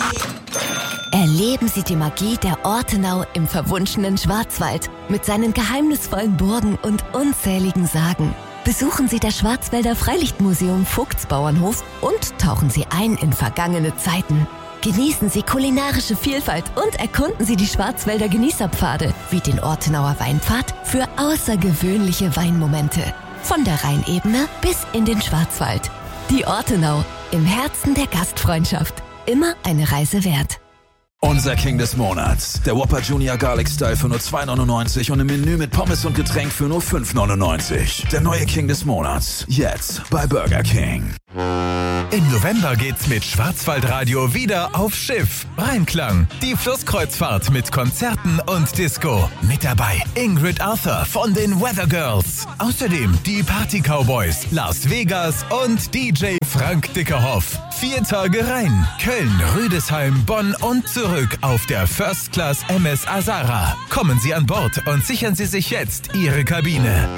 Erleben Sie die Magie der Ortenau im verwunschenen Schwarzwald mit seinen geheimnisvollen Burgen und unzähligen Sagen. Besuchen Sie das Schwarzwälder Freilichtmuseum Vogtsbauernhof und tauchen Sie ein in vergangene Zeiten. Genießen Sie kulinarische Vielfalt und erkunden Sie die Schwarzwälder Genießerpfade wie den Ortenauer Weinpfad für außergewöhnliche Weinmomente. Von der Rheinebene bis in den Schwarzwald. Die Ortenau, im Herzen der Gastfreundschaft. Immer eine Reise wert. Unser King des Monats. Der Whopper Junior Garlic Style für nur 2,99 und im Menü mit Pommes und Getränk für nur 5,99. Der neue King des Monats. Jetzt bei Burger King. Im November geht's mit Schwarzwaldradio wieder auf Schiff. Rheinklang. Die Flusskreuzfahrt mit Konzerten und Disco. Mit dabei Ingrid Arthur von den Weather Girls. Außerdem die Party Cowboys, Las Vegas und DJ Frank Dickerhoff. 4 Tage Rhein. Köln, Rüdesheim, Bonn und zurück auf der First Class MS Azara. Kommen Sie an Bord und sichern Sie sich jetzt Ihre Kabine.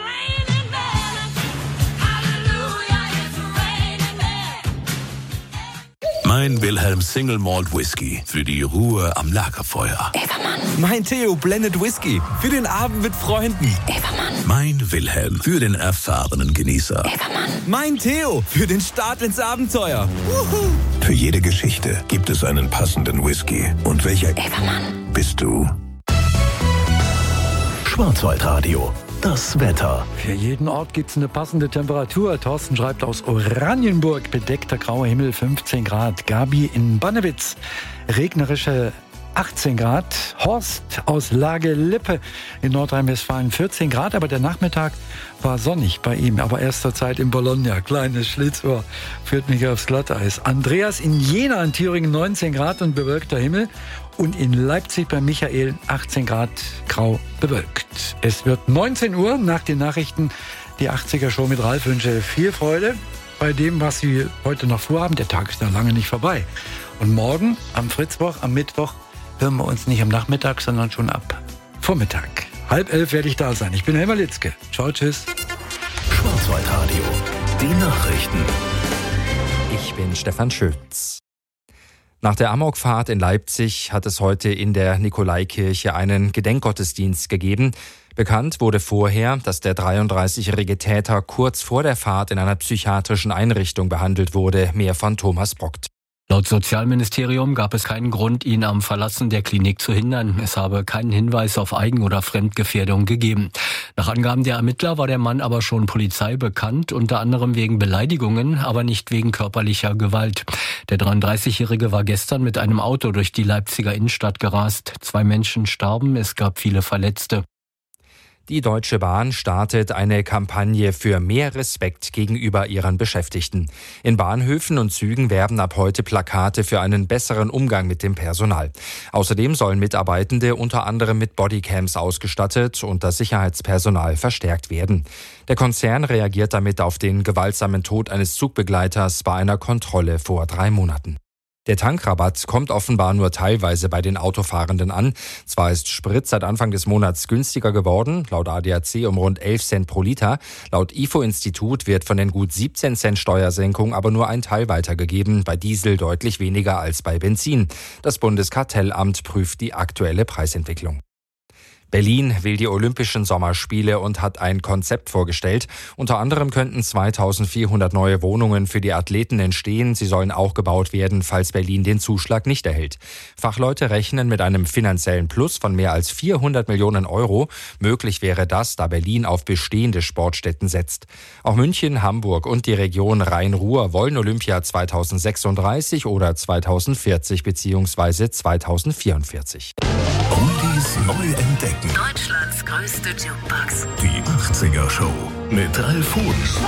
Mein Wilhelm Single Malt Whisky für die Ruhe am Lagerfeuer. Mein Theo Blended Whisky für den Abend mit Freunden. Mein Wilhelm für den erfahrenen Genießer. Mein Theo für den Start ins Abenteuer. Für jede Geschichte gibt es einen passenden Whisky. Und welcher bist du? Schwarzwaldradio. Das Wetter. Für jeden Ort gibt es eine passende Temperatur. Thorsten schreibt aus Oranienburg, bedeckter grauer Himmel 15 Grad. Gabi in Bannewitz, regnerische 18 Grad. Horst aus Lage-Lippe in Nordrhein-Westfalen 14 Grad, aber der Nachmittag war sonnig bei ihm. Aber erst zur Zeit in Bologna. Kleines Schlitzohr führt mich aufs Glatteis. Andreas in Jena in Thüringen 19 Grad und bewölkter Himmel. Und in Leipzig bei Michael 18 Grad grau bewölkt. Es wird 19 Uhr nach den Nachrichten, die 80er-Show mit Ralf. Wünsche viel Freude bei dem, was Sie heute noch vorhaben. Der Tag ist ja lange nicht vorbei. Und morgen am Fritzwoch, am Mittwoch, hören wir uns nicht am Nachmittag, sondern schon ab Vormittag. 10:30 werde ich da sein. Ich bin Helmer Litzke. Ciao, tschüss. Schwarzwaldradio. Die Nachrichten. Ich bin Stefan Schütz. Nach der Amokfahrt in Leipzig hat es heute in der Nikolaikirche einen Gedenkgottesdienst gegeben. Bekannt wurde vorher, dass der 33-jährige Täter kurz vor der Fahrt in einer psychiatrischen Einrichtung behandelt wurde. Mehr von Thomas Brockt. Laut Sozialministerium gab es keinen Grund, ihn am Verlassen der Klinik zu hindern. Es habe keinen Hinweis auf Eigen- oder Fremdgefährdung gegeben. Nach Angaben der Ermittler war der Mann aber schon Polizei bekannt, unter anderem wegen Beleidigungen, aber nicht wegen körperlicher Gewalt. Der 33-Jährige war gestern mit einem Auto durch die Leipziger Innenstadt gerast. 2 Menschen starben, es gab viele Verletzte. Die Deutsche Bahn startet eine Kampagne für mehr Respekt gegenüber ihren Beschäftigten. In Bahnhöfen und Zügen werben ab heute Plakate für einen besseren Umgang mit dem Personal. Außerdem sollen Mitarbeitende unter anderem mit Bodycams ausgestattet und das Sicherheitspersonal verstärkt werden. Der Konzern reagiert damit auf den gewaltsamen Tod eines Zugbegleiters bei einer Kontrolle vor 3 Monaten. Der Tankrabatt kommt offenbar nur teilweise bei den Autofahrenden an. Zwar ist Sprit seit Anfang des Monats günstiger geworden, laut ADAC um rund 11 Cent pro Liter. Laut IFO-Institut wird von den gut 17 Cent Steuersenkung aber nur ein Teil weitergegeben, bei Diesel deutlich weniger als bei Benzin. Das Bundeskartellamt prüft die aktuelle Preisentwicklung. Berlin will die Olympischen Sommerspiele und hat ein Konzept vorgestellt. Unter anderem könnten 2400 neue Wohnungen für die Athleten entstehen. Sie sollen auch gebaut werden, falls Berlin den Zuschlag nicht erhält. Fachleute rechnen mit einem finanziellen Plus von mehr als 400 Millionen Euro. Möglich wäre das, da Berlin auf bestehende Sportstätten setzt. Auch München, Hamburg und die Region Rhein-Ruhr wollen Olympia 2036 oder 2040 bzw. 2044. Oldies neu entdecken. Deutschlands größte Jukebox. Die 80er-Show mit Ralf Huhn.